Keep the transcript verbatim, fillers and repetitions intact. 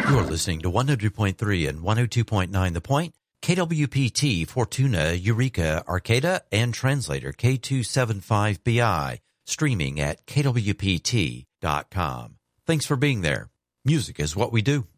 You're listening to one hundred point three and one oh two point nine The Point, K W P T, Fortuna, Eureka, Arcata, and translator K two seventy-five B I, streaming at K W P T dot com. Thanks for being there. Music is what we do.